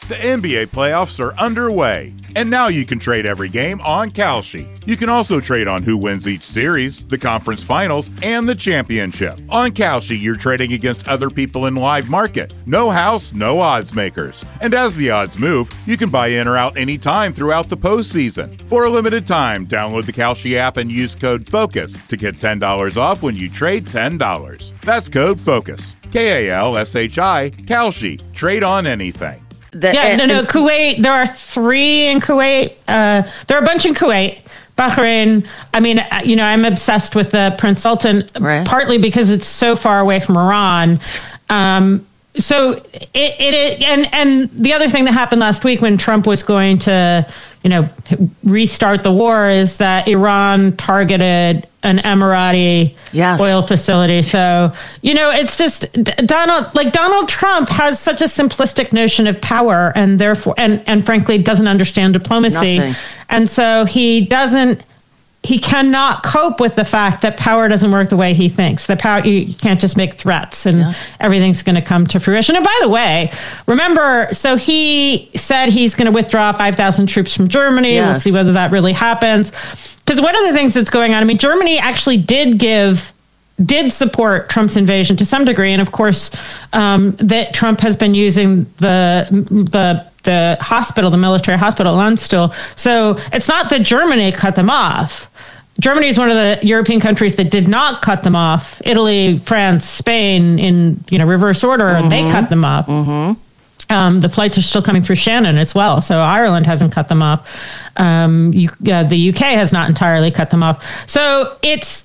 The NBA playoffs are underway, and now you can trade every game on Kalshi. You can also trade on who wins each series, the conference finals, and the championship. On Kalshi, you're trading against other people in live market. No house, no odds makers. And as the odds move, you can buy in or out anytime throughout the postseason. For a limited time, download the Kalshi app and use code FOCUS to get $10 off when you trade $10. That's code FOCUS. Kalshi, Kalshi. Trade on anything. Kuwait, there are 3 in Kuwait. There are a bunch in Kuwait. Bahrain. I mean, I'm obsessed with the Prince Sultan, partly because it's so far away from Iran. So and the other thing that happened last week when Trump was going to, restart the war is that Iran targeted an Emirati oil facility. So, it's just Donald Trump has such a simplistic notion of power and therefore, and frankly, doesn't understand diplomacy. Nothing. And so he cannot cope with the fact that power doesn't work the way he thinks. The power, you can't just make threats and everything's going to come to fruition. And by the way, remember, so he said he's going to withdraw 5,000 troops from Germany. We'll see whether that really happens. Because one of the things that's going on, Germany actually did support Trump's invasion to some degree. And of course, that Trump has been using the hospital, the military hospital, Landstuhl. So it's not that Germany cut them off. Germany is one of the European countries that did not cut them off. Italy, France, Spain, in reverse order, they cut them off. The flights are still coming through Shannon as well. So Ireland hasn't cut them off. The UK has not entirely cut them off. So it's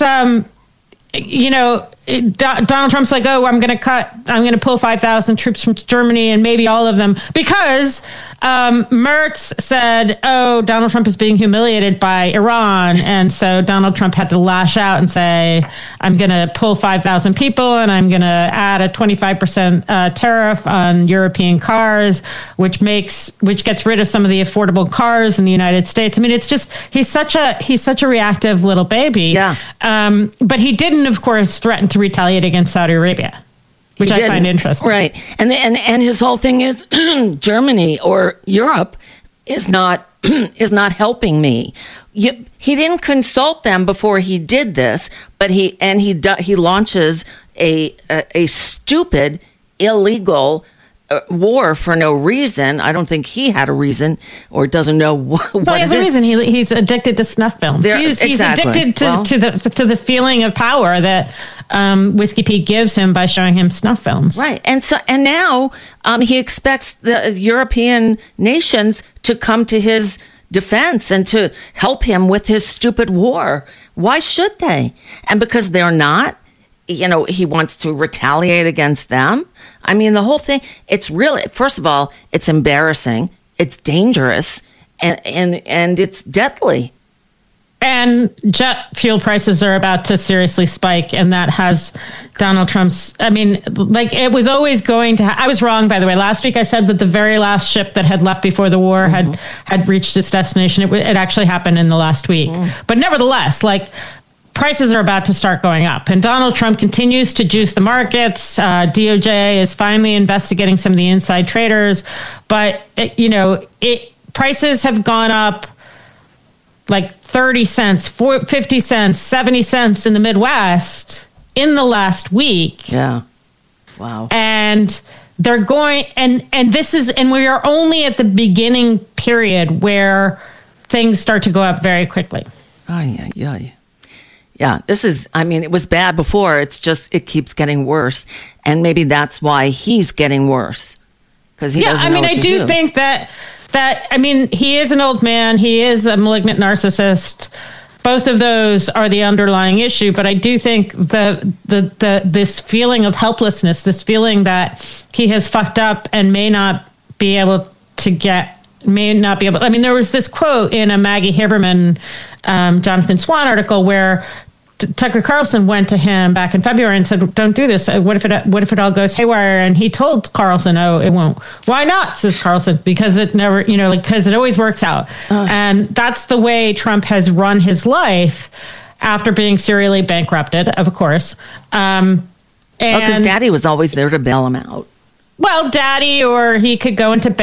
Donald Trump's like, I'm going to pull 5,000 troops from Germany and maybe all of them because Merz said, Donald Trump is being humiliated by Iran. And so Donald Trump had to lash out and say, I'm going to pull 5,000 people and I'm going to add a 25% tariff on European cars, which gets rid of some of the affordable cars in the United States. I mean, it's just, he's such a reactive little baby. Yeah. But he didn't, of course, threaten to retaliate against Saudi Arabia, which I find interesting. Right. And his whole thing is Germany or Europe is not helping me. He didn't consult them before he did this, but he launches a stupid, illegal war for no reason. I don't think he had a reason or doesn't know what he has a reason. He's addicted to snuff films. He's addicted to the feeling of power that Whiskey Pete gives him by showing him snuff films. Right. And now he expects the European nations to come to his defense and to help him with his stupid war. Why should they? And because they're not, he wants to retaliate against them. I mean, the whole thing, it's really, first of all, it's embarrassing. It's dangerous and it's deadly. And jet fuel prices are about to seriously spike. And that has Donald Trump's, it was always going to, I was wrong, by the way. Last week I said that the very last ship that had left before the war had reached its destination. It actually happened in the last week. But nevertheless, prices are about to start going up. And Donald Trump continues to juice the markets. DOJ is finally investigating some of the inside traders. But, prices have gone up 30 cents, 50 cents, 70 cents in the Midwest in the last week. Yeah. Wow. And they're going, and we are only at the beginning period where things start to go up very quickly. Yeah, this is, it was bad before. It's just, it keeps getting worse. And maybe that's why he's getting worse. Because he doesn't know what to do. I do think that he is an old man. He is a malignant narcissist. Both of those are the underlying issue. But I do think this feeling of helplessness, this feeling that he has fucked up and may not be able. There was this quote in a Maggie Haberman, Jonathan Swan article where Tucker Carlson went to him back in February and said, "Don't do this. What if it all goes haywire?" And he told Carlson, "Oh, it won't." "Why not?" says Carlson. "Because it never, because it always works out." And that's the way Trump has run his life after being serially bankrupted, of course. Because Daddy was always there to bail him out. Well, Daddy, or he could go into